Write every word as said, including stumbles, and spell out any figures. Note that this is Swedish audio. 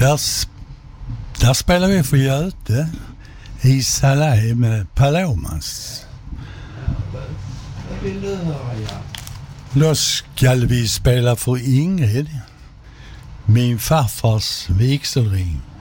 Där, där spelar vi för Göte i Salai med Palomas. Vad vill du höra, ja? Då ska vi spela för Ingrid, min farfars vigselring.